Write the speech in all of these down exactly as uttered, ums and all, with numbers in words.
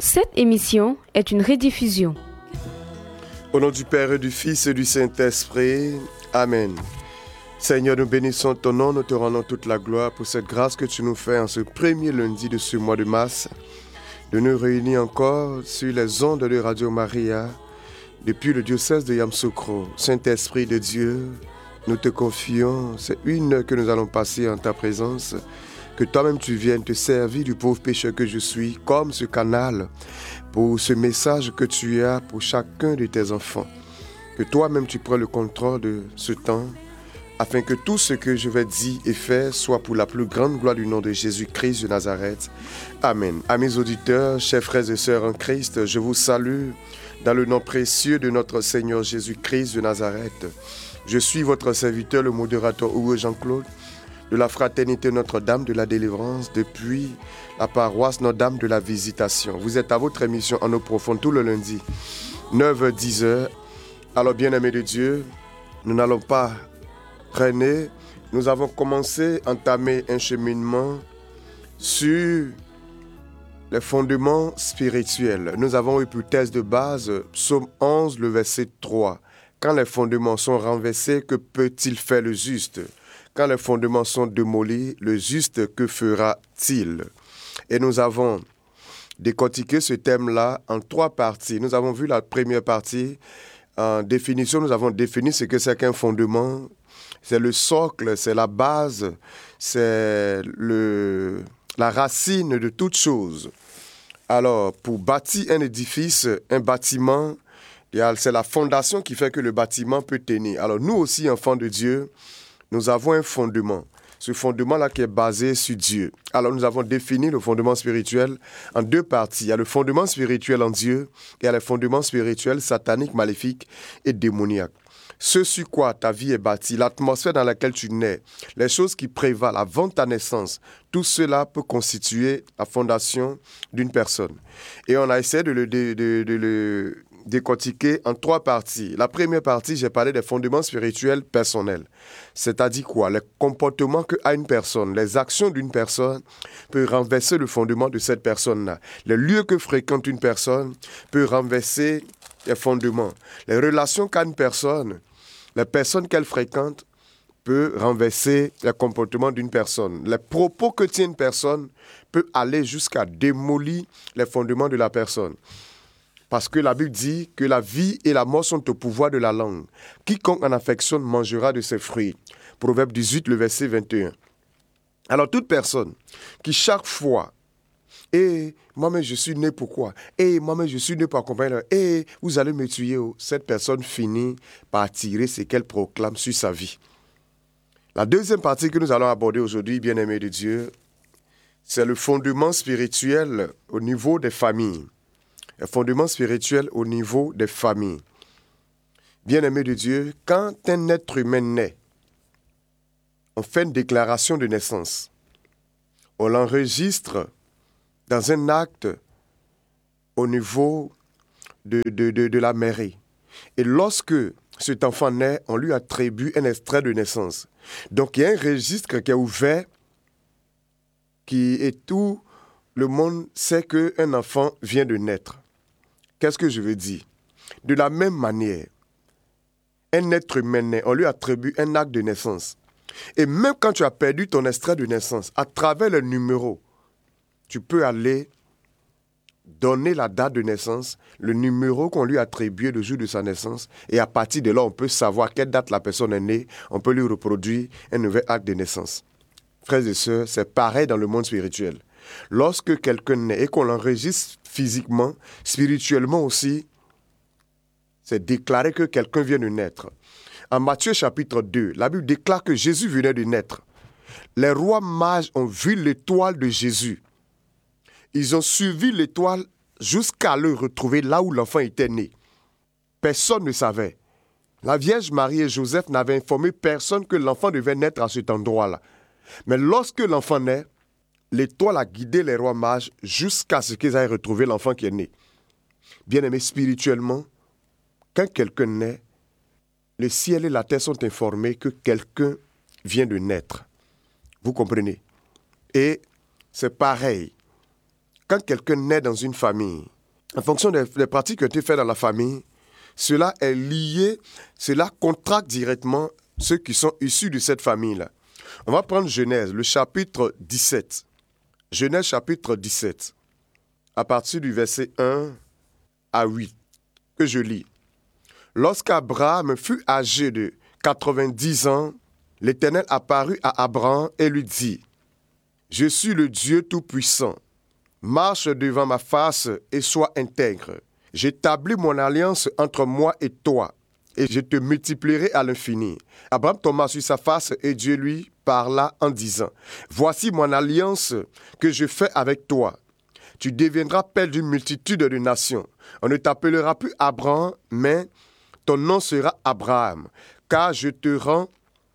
Cette émission est une rediffusion. Au nom du Père et du Fils et du Saint-Esprit, Amen. Seigneur, nous bénissons ton nom, nous te rendons toute la gloire pour cette grâce que tu nous fais en ce premier lundi de ce mois de mars, de nous réunir encore sur les ondes de Radio Maria, depuis le diocèse de Yamoussoukro. Saint-Esprit de Dieu, nous te confions, c'est une heure que nous allons passer en ta présence, que toi-même tu viennes te servir du pauvre pécheur que je suis, comme ce canal, pour ce message que tu as pour chacun de tes enfants. Que toi-même tu prends le contrôle de ce temps, afin que tout ce que je vais dire et faire soit pour la plus grande gloire du nom de Jésus-Christ de Nazareth. Amen. Amis auditeurs, chers frères et sœurs en Christ, je vous salue dans le nom précieux de notre Seigneur Jésus-Christ de Nazareth. Je suis votre serviteur, le modérateur Hugo Jean-Claude, de la Fraternité Notre-Dame de la Délivrance, depuis la paroisse Notre-Dame de la Visitation. Vous êtes à votre émission En eau profonde tout le lundi, neuf heures dix heures. Alors, bien-aimés de Dieu, nous n'allons pas traîner. Nous avons commencé, entamé un cheminement sur les fondements spirituels. Nous avons eu pour thèse de base, Psaume onze, le verset trois. Quand les fondements sont renversés, que peut-il faire le juste ? Quand les fondements sont démolis, le juste, que fera-t-il ? Et nous avons décortiqué ce thème-là en trois parties. Nous avons vu la première partie, en définition, nous avons défini ce que c'est qu'un fondement. C'est le socle, c'est la base, c'est le, la racine de toute chose. Alors, pour bâtir un édifice, un bâtiment, c'est la fondation qui fait que le bâtiment peut tenir. Alors, nous aussi, enfants de Dieu, nous avons un fondement. Ce fondement-là qui est basé sur Dieu. Alors, nous avons défini le fondement spirituel en deux parties. Il y a le fondement spirituel en Dieu et il y a le fondement spirituel satanique, maléfique et démoniaque. Ce sur quoi ta vie est bâtie, l'atmosphère dans laquelle tu nais, les choses qui prévalent avant ta naissance, tout cela peut constituer la fondation d'une personne. Et on a essayé de le, de, de, de le décortiquer en trois parties. La première partie, j'ai parlé des fondements spirituels personnels. C'est-à-dire quoi? Les comportements qu'a une personne, les actions d'une personne peuvent renverser le fondement de cette personne-là. Les lieux que fréquente une personne peuvent renverser les fondements. Les relations qu'a une personne, les personnes qu'elle fréquente peut renverser le comportement d'une personne. Les propos que tient une personne peut aller jusqu'à démolir les fondements de la personne. Parce que la Bible dit que la vie et la mort sont au pouvoir de la langue. Quiconque en affectionne mangera de ses fruits. Proverbe dix-huit, le verset vingt et un. Alors toute personne qui chaque fois « Eh, moi-même, je suis né pourquoi? Eh, moi-même, je suis né pour accompagner. Eh, vous allez me tuer. » Cette personne finit par tirer ce qu'elle proclame sur sa vie. La deuxième partie que nous allons aborder aujourd'hui, bien-aimés de Dieu, c'est le fondement spirituel au niveau des familles. Le fondement spirituel au niveau des familles. Bien-aimés de Dieu, quand un être humain naît, on fait une déclaration de naissance. On l'enregistre dans un acte au niveau de, de, de, de la mairie. Et lorsque cet enfant naît, on lui attribue un extrait de naissance. Donc, il y a un registre qui est ouvert, qui est tout le monde sait qu'un enfant vient de naître. Qu'est-ce que je veux dire? De la même manière, un être humain naît, on lui attribue un acte de naissance. Et même quand tu as perdu ton extrait de naissance, à travers le numéro, tu peux aller donner la date de naissance, le numéro qu'on lui a attribué le jour de sa naissance, et à partir de là, on peut savoir quelle date la personne est née, on peut lui reproduire un nouvel acte de naissance. Frères et sœurs, c'est pareil dans le monde spirituel. Lorsque quelqu'un naît et qu'on l'enregistre physiquement, spirituellement aussi, c'est déclaré que quelqu'un vient de naître. En Matthieu chapitre deux, la Bible déclare que Jésus venait de naître. Les rois mages ont vu l'étoile de Jésus. Ils ont suivi l'étoile jusqu'à le retrouver là où l'enfant était né. Personne ne savait. La Vierge Marie et Joseph n'avaient informé personne que l'enfant devait naître à cet endroit-là. Mais lorsque l'enfant naît, l'étoile a guidé les rois mages jusqu'à ce qu'ils aient retrouvé l'enfant qui est né. Bien-aimés, spirituellement, quand quelqu'un naît, le ciel et la terre sont informés que quelqu'un vient de naître. Vous comprenez? Et c'est pareil quand quelqu'un naît dans une famille, en fonction des, des pratiques que tu fais dans la famille, cela est lié, cela contracte directement ceux qui sont issus de cette famille-là. On va prendre Genèse, le chapitre dix-sept. Genèse chapitre dix-sept, à partir du verset un à huit, que je lis. Lorsqu'Abraham fut âgé de quatre-vingt-dix ans, l'Éternel apparut à Abraham et lui dit, « Je suis le Dieu Tout-Puissant. Marche devant ma face et sois intègre. J'établis mon alliance entre moi et toi, et je te multiplierai à l'infini. » Abraham tomba sur sa face et Dieu lui parla en disant, « Voici mon alliance que je fais avec toi. Tu deviendras père d'une multitude de nations. On ne t'appellera plus Abraham, mais ton nom sera Abraham, car je te rends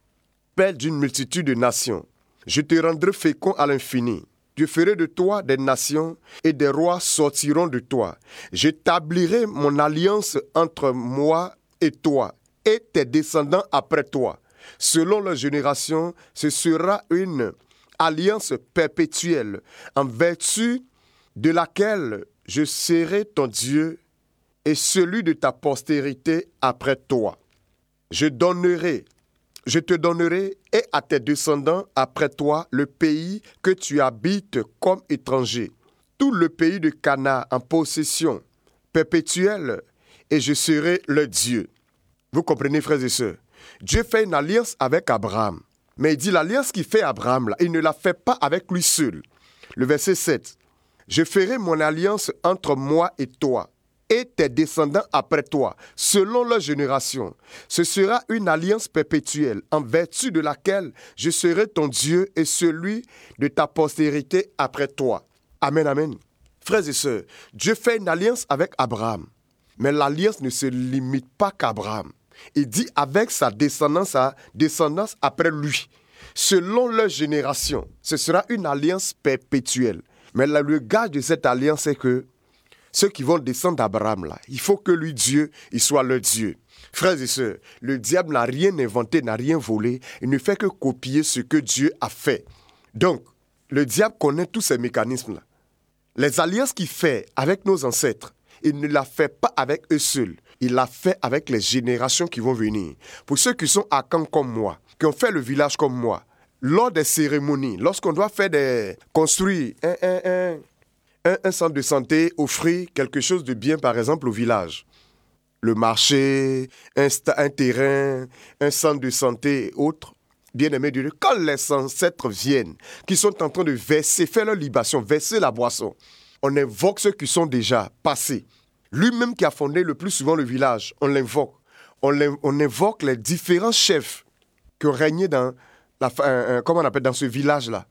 père d'une multitude de nations. Je te rendrai fécond à l'infini. Je ferai de toi des nations et des rois sortiront de toi. J'établirai mon alliance entre moi et toi et tes descendants après toi. Selon leur génération, ce sera une alliance perpétuelle en vertu de laquelle je serai ton Dieu et celui de ta postérité après toi. Je donnerai Je te donnerai et à tes descendants après toi le pays que tu habites comme étranger, tout le pays de Canaan en possession perpétuelle, et je serai le Dieu. Vous comprenez, frères et sœurs? Dieu fait une alliance avec Abraham, mais il dit l'alliance qu'il fait Abraham, là, il ne la fait pas avec lui seul. Le verset sept. Je ferai mon alliance entre moi et toi, et tes descendants après toi, selon leur génération. Ce sera une alliance perpétuelle, en vertu de laquelle je serai ton Dieu et celui de ta postérité après toi. Amen, amen. Frères et sœurs, Dieu fait une alliance avec Abraham, mais l'alliance ne se limite pas qu'Abraham. Il dit avec sa descendance, sa descendance après lui. Selon leur génération, ce sera une alliance perpétuelle. Mais le gage de cette alliance, c'est que ceux qui vont descendre d'Abraham, là, il faut que lui, Dieu, il soit leur Dieu. Frères et sœurs, le diable n'a rien inventé, n'a rien volé. Il ne fait que copier ce que Dieu a fait. Donc, le diable connaît tous ces mécanismes-là. Les alliances qu'il fait avec nos ancêtres, il ne l'a fait pas avec eux seuls. Il l'a fait avec les générations qui vont venir. Pour ceux qui sont à Caen comme moi, qui ont fait le village comme moi, lors des cérémonies, lorsqu'on doit faire des... construire un... un, un Un, un centre de santé, offrir quelque chose de bien, par exemple, au village. Le marché, un, sta- un terrain, un centre de santé et autres. Bien-aimés de Dieu, quand les ancêtres viennent, qui sont en train de verser, faire leur libation, verser la boisson, on invoque ceux qui sont déjà passés. Lui-même qui a fondé le plus souvent le village, on l'invoque. On, l'in- on invoque les différents chefs qui ont régné dans, la, euh, euh, comment on appelle, dans ce village-là.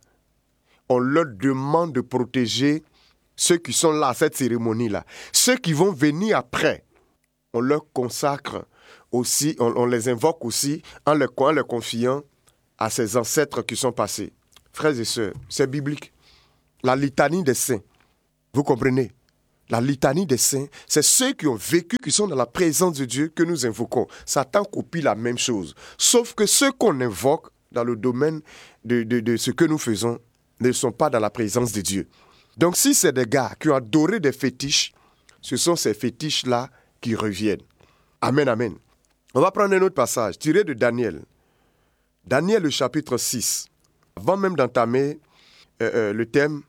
On leur demande de protéger ceux qui sont là à cette cérémonie-là. Ceux qui vont venir après, on leur consacre aussi, on, on les invoque aussi en leur, en leur confiant à ces ancêtres qui sont passés. Frères et sœurs, c'est biblique. La litanie des saints, vous comprenez? La litanie des saints, c'est ceux qui ont vécu, qui sont dans la présence de Dieu que nous invoquons. Satan copie la même chose. Sauf que ceux qu'on invoque dans le domaine de, de, de ce que nous faisons ne sont pas dans la présence de Dieu. Donc, si c'est des gars qui ont adoré des fétiches, ce sont ces fétiches-là qui reviennent. Amen, amen. On va prendre un autre passage, tiré de Daniel. Daniel, le chapitre six. Avant même d'entamer euh, euh, le thème,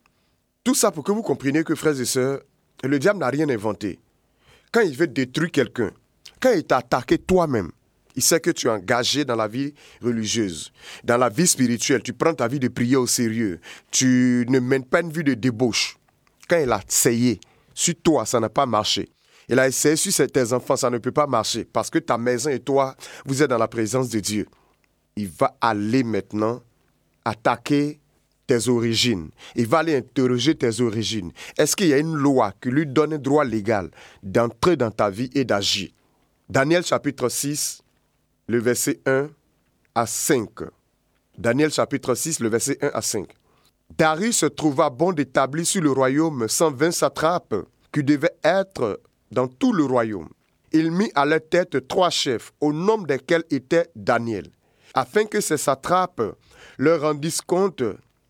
tout ça pour que vous compreniez que, frères et sœurs, le diable n'a rien inventé. Quand il veut détruire quelqu'un, quand il t'a attaqué toi-même, il sait que tu es engagé dans la vie religieuse, dans la vie spirituelle. Tu prends ta vie de prière au sérieux. Tu ne mènes pas une vie de débauche. Quand il a essayé sur toi, ça n'a pas marché. Il a essayé sur tes enfants, ça ne peut pas marcher. Parce que ta maison et toi, vous êtes dans la présence de Dieu. Il va aller maintenant attaquer tes origines. Il va aller interroger tes origines. Est-ce qu'il y a une loi qui lui donne un droit légal d'entrer dans ta vie et d'agir? Daniel chapitre six, le verset un à cinq. Daniel chapitre six, le verset un à cinq. Darius se trouva bon d'établir sur le royaume cent vingt satrapes qui devaient être dans tout le royaume. Il mit à leur tête trois chefs, au nombre desquels était Daniel, afin que ces satrapes leur rendissent compte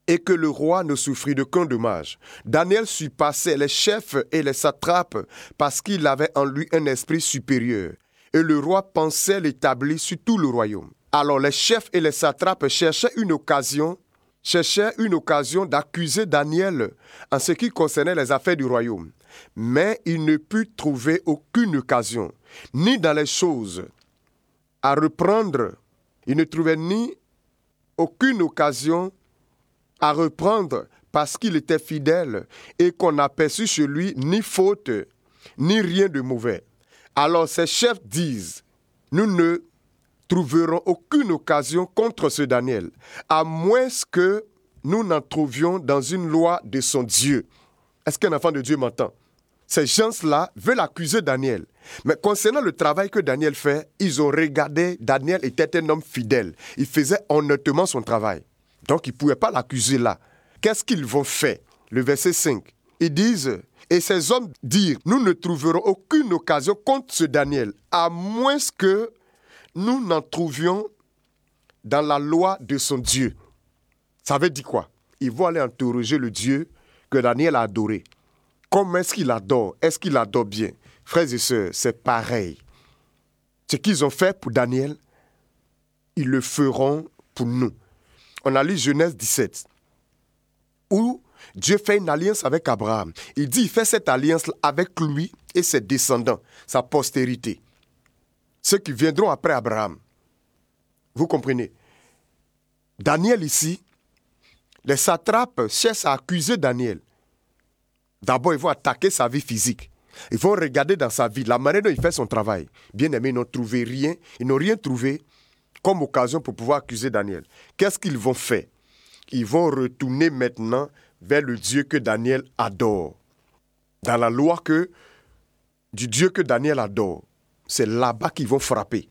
et que le roi ne souffrit d'aucun dommage. Daniel surpassait les chefs et les satrapes parce qu'il avait en lui un esprit supérieur. Et le roi pensait l'établir sur tout le royaume. Alors les chefs et les satrapes cherchaient une occasion, cherchaient une occasion d'accuser Daniel en ce qui concernait les affaires du royaume. Mais ils ne purent trouver aucune occasion, ni dans les choses à reprendre. Ils ne trouvaient ni aucune occasion à reprendre parce qu'il était fidèle et qu'on n'aperçut chez lui ni faute, ni rien de mauvais. Alors ces chefs disent, nous ne trouverons aucune occasion contre ce Daniel, à moins que nous n'en trouvions dans une loi de son Dieu. Est-ce qu'un enfant de Dieu m'entend? Ces gens-là veulent accuser Daniel. Mais concernant le travail que Daniel fait, ils ont regardé, Daniel était un homme fidèle. Il faisait honnêtement son travail. Donc, ils ne pouvaient pas l'accuser là. Qu'est-ce qu'ils vont faire? Le verset cinq. Ils disent, et ces hommes dirent, nous ne trouverons aucune occasion contre ce Daniel, à moins que nous n'en trouvions dans la loi de son Dieu. Ça veut dire quoi? Ils vont aller interroger le Dieu que Daniel a adoré. Comment est-ce qu'il adore? Est-ce qu'il adore bien? Frères et sœurs, c'est pareil. Ce qu'ils ont fait pour Daniel, ils le feront pour nous. On a lu Genèse dix-sept, où Dieu fait une alliance avec Abraham. Il dit, il fait cette alliance avec lui et ses descendants, sa postérité. Ceux qui viendront après Abraham. Vous comprenez? Daniel ici, les satrapes cherchent à accuser Daniel. D'abord, ils vont attaquer sa vie physique. Ils vont regarder dans sa vie la manière dont il fait son travail. Bien aimé, ils n'ont trouvé rien. Ils n'ont rien trouvé comme occasion pour pouvoir accuser Daniel. Qu'est-ce qu'ils vont faire? Ils vont retourner maintenant vers le Dieu que Daniel adore. Dans la loi que, du Dieu que Daniel adore, c'est là-bas qu'ils vont frapper.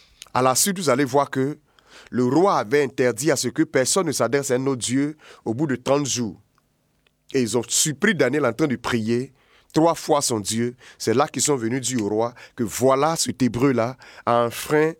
À la suite, vous allez voir que le roi avait interdit à ce que personne ne s'adresse à un autre Dieu au bout de trente jours. Et ils ont surpris Daniel en train de prier trois fois son Dieu. C'est là qu'ils sont venus dire au roi que voilà, cet hébreu-là a enfreint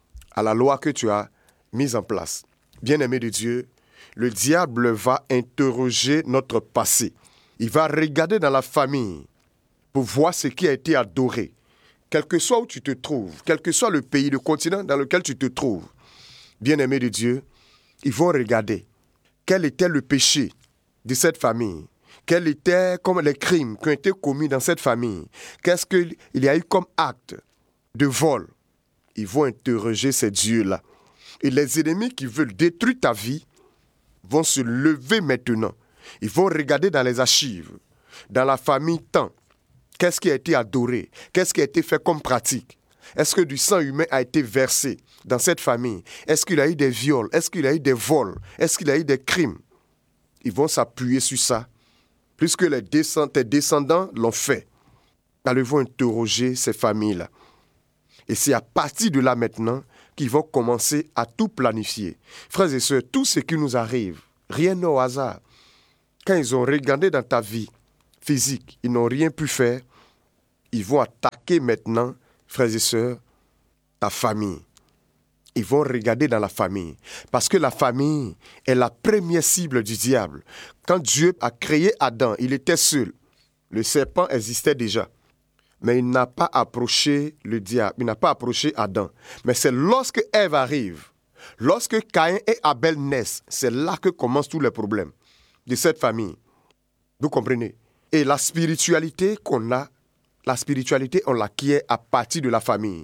à la loi que tu as mise en place. Bien-aimé de Dieu, le diable va interroger notre passé. Il va regarder dans la famille pour voir ce qui a été adoré. Quel que soit où tu te trouves, quel que soit le pays, le continent dans lequel tu te trouves, bien-aimé de Dieu, ils vont regarder quel était le péché de cette famille, quels étaient comme les crimes qui ont été commis dans cette famille, qu'est-ce qu'il y a eu comme acte de vol. Ils vont interroger ces dieux-là. Et les ennemis qui veulent détruire ta vie vont se lever maintenant. Ils vont regarder dans les archives, dans la famille tant, qu'est-ce qui a été adoré, qu'est-ce qui a été fait comme pratique. Est-ce que du sang humain a été versé dans cette famille? Est-ce qu'il y a eu des viols? Est-ce qu'il y a eu des vols? Est-ce qu'il y a eu des crimes? Ils vont s'appuyer sur ça, puisque les descend- tes descendants l'ont fait. Alors ils vont interroger ces familles-là. Et c'est à partir de là maintenant qu'ils vont commencer à tout planifier. Frères et sœurs, tout ce qui nous arrive, rien n'est au hasard. Quand ils ont regardé dans ta vie physique, ils n'ont rien pu faire, ils vont attaquer maintenant, frères et sœurs, ta famille. Ils vont regarder dans la famille. Parce que la famille est la première cible du diable. Quand Dieu a créé Adam, il était seul. Le serpent existait déjà. Mais il n'a pas approché le diable, il n'a pas approché Adam. Mais c'est lorsque Ève arrive, lorsque Caïn et Abel naissent, c'est là que commencent tous les problèmes de cette famille. Vous comprenez? Et la spiritualité qu'on a, la spiritualité, on l'acquiert à partir de la famille.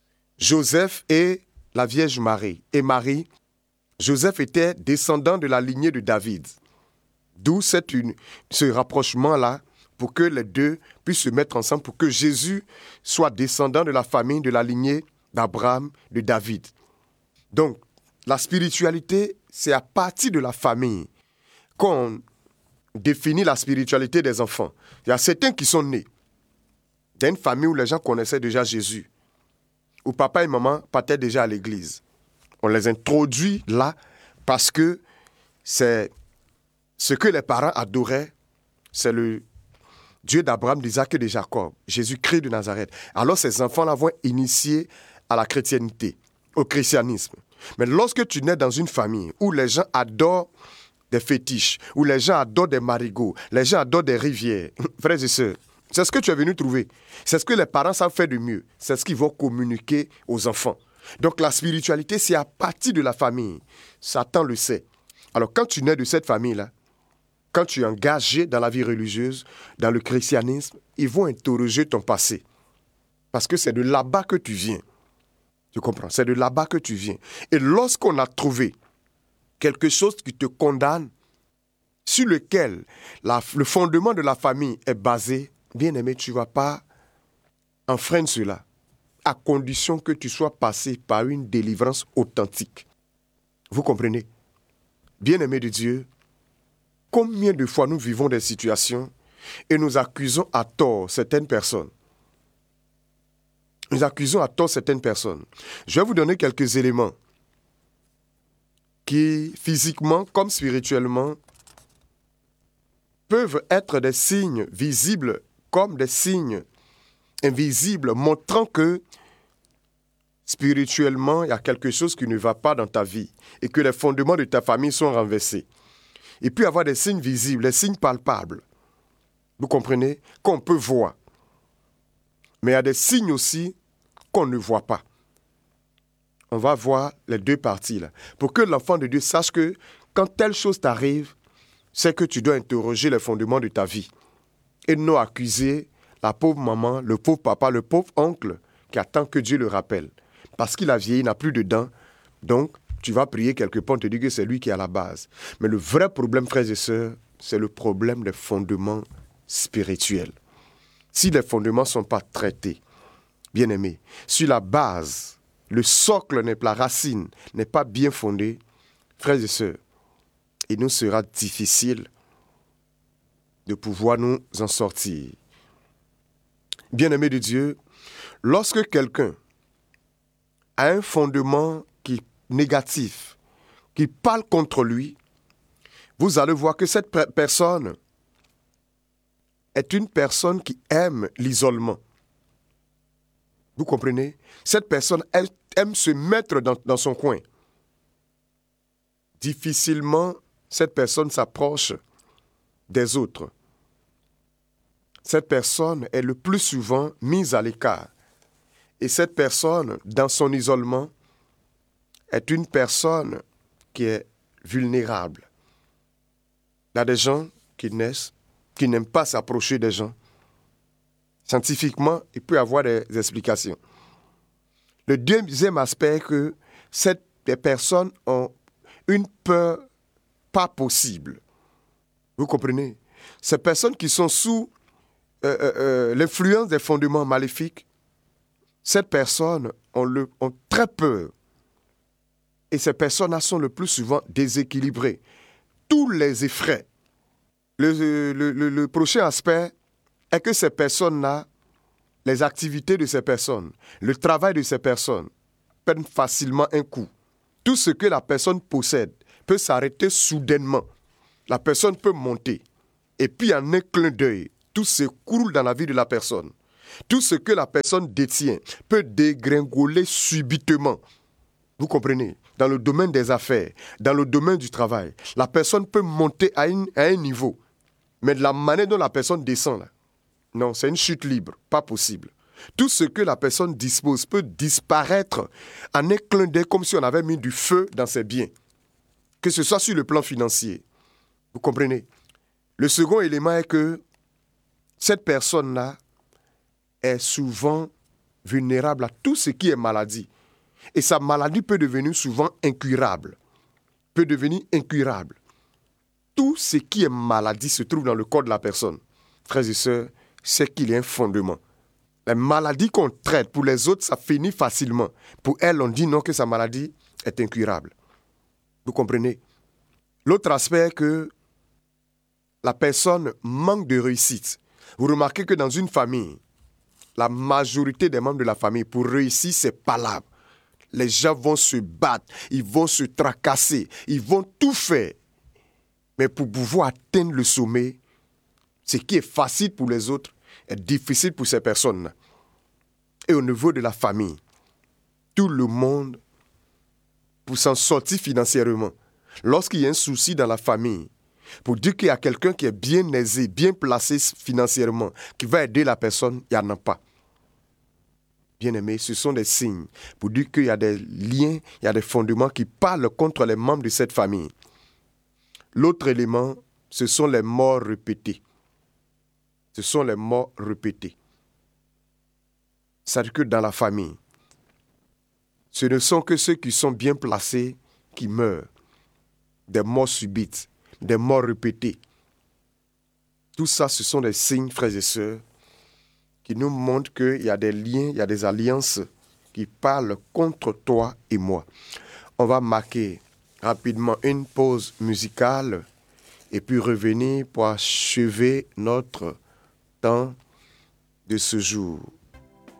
Joseph et la Vierge Marie. Et Marie, Joseph était descendant de la lignée de David. D'où cette une, ce rapprochement-là, pour que les deux puissent se mettre ensemble, pour que Jésus soit descendant de la famille, de la lignée d'Abraham, de David. Donc, la spiritualité, c'est à partir de la famille qu'on définit la spiritualité des enfants. Il y a certains qui sont nés dans une famille où les gens connaissaient déjà Jésus, où papa et maman partaient déjà à l'église. On les introduit là parce que c'est ce que les parents adoraient, c'est le Dieu d'Abraham, d'Isaac et de Jacob, Jésus-Christ de Nazareth. Alors ces enfants-là vont initier à la chrétienté, au christianisme. Mais lorsque tu nais dans une famille où les gens adorent des fétiches, où les gens adorent des marigots, les gens adorent des rivières. Frères et sœurs, c'est ce que tu es venu trouver. C'est ce que les parents savent faire de mieux. C'est ce qu'ils vont communiquer aux enfants. Donc la spiritualité, c'est à partir de la famille. Satan le sait. Alors quand tu nais de cette famille-là, quand tu es engagé dans la vie religieuse, dans le christianisme, ils vont interroger ton passé. Parce que c'est de là-bas que tu viens. Tu comprends? C'est de là-bas que tu viens. Et lorsqu'on a trouvé quelque chose qui te condamne, sur lequel la, le fondement de la famille est basé, bien aimé, tu ne vas pas enfreindre cela, à condition que tu sois passé par une délivrance authentique. Vous comprenez? Bien aimé de Dieu, combien de fois nous vivons des situations et nous accusons à tort certaines personnes. Nous accusons à tort certaines personnes. Je vais vous donner quelques éléments qui, physiquement comme spirituellement, peuvent être des signes visibles comme des signes invisibles, montrant que spirituellement, il y a quelque chose qui ne va pas dans ta vie et que les fondements de ta famille sont renversés. Il peut y avoir des signes visibles, des signes palpables. Vous comprenez? Qu'on peut voir. Mais il y a des signes aussi qu'on ne voit pas. On va voir les deux parties là. Pour que l'enfant de Dieu sache que quand telle chose t'arrive, c'est que tu dois interroger les fondements de ta vie. Et non accuser la pauvre maman, le pauvre papa, le pauvre oncle qui attend que Dieu le rappelle. Parce qu'il a vieilli, il n'a plus de dents. Donc, tu vas prier quelque part, on te dit que c'est lui qui est à la base. Mais le vrai problème, frères et sœurs, c'est le problème des fondements spirituels. Si les fondements ne sont pas traités, bien aimés, si la base, le socle, n'est pas, la racine n'est pas bien fondée, frères et sœurs, il nous sera difficile de pouvoir nous en sortir. Bien-aimé de Dieu, lorsque quelqu'un a un fondement qui est négatif, qui parle contre lui, vous allez voir que cette personne est une personne qui aime l'isolement. Vous comprenez? Cette personne elle, aime se mettre dans, dans son coin. Difficilement, cette personne s'approche des autres. Cette personne est le plus souvent mise à l'écart. Et cette personne, dans son isolement, est une personne qui est vulnérable. Il y a des gens qui naissent, qui n'aiment pas s'approcher des gens. Scientifiquement, il peut y avoir des explications. Le deuxième aspect est que cette, les personnes ont une peur pas possible. Vous comprenez? Ces personnes qui sont sous euh, euh, l'influence des fondements maléfiques, ces personnes ont, le, ont très peur. Et ces personnes-là sont le plus souvent déséquilibrées. Tous les effraient. Le, le, le, le prochain aspect est que ces personnes-là, les activités de ces personnes, le travail de ces personnes, prennent facilement un coup. Tout ce que la personne possède peut s'arrêter soudainement. La personne peut monter. Et puis, en un clin d'œil, tout s'écroule dans la vie de la personne. Tout ce que la personne détient peut dégringoler subitement. Vous comprenez? Dans le domaine des affaires, dans le domaine du travail, la personne peut monter à, une, à un niveau. Mais de la manière dont la personne descend, là, non, c'est une chute libre, pas possible. Tout ce que la personne dispose peut disparaître en un clin d'œil comme si on avait mis du feu dans ses biens. Que ce soit sur le plan financier. Vous comprenez? Le second élément est que cette personne-là est souvent vulnérable à tout ce qui est maladie. Et sa maladie peut devenir souvent incurable. Peut devenir incurable. Tout ce qui est maladie se trouve dans le corps de la personne. Frères et sœurs, c'est qu'il y a un fondement. Les maladies qu'on traite, pour les autres, ça finit facilement. Pour elle, on dit non, que sa maladie est incurable. Vous comprenez? L'autre aspect est que la personne manque de réussite. Vous remarquez que dans une famille, la majorité des membres de la famille, pour réussir, c'est palabre. Les gens vont se battre, ils vont se tracasser, ils vont tout faire. Mais pour pouvoir atteindre le sommet, ce qui est facile pour les autres est difficile pour ces personnes. Et au niveau de la famille, tout le monde, pour s'en sortir financièrement, Lorsqu'il y a un souci dans la famille, pour dire qu'il y a quelqu'un qui est bien aisé, bien placé financièrement, qui va aider la personne, il n'y en a pas. Bien-aimés, ce sont des signes pour dire qu'il y a des liens, il y a des fondements qui parlent contre les membres de cette famille. L'autre élément, ce sont les morts répétées. Ce sont les morts répétées. C'est-à-dire que dans la famille, ce ne sont que ceux qui sont bien placés qui meurent. Des morts subites, des morts répétées. Tout ça, ce sont des signes, frères et sœurs, qui nous montrent qu'il y a des liens, il y a des alliances qui parlent contre toi et moi. On va marquer rapidement une pause musicale et puis revenir pour achever notre temps de ce jour.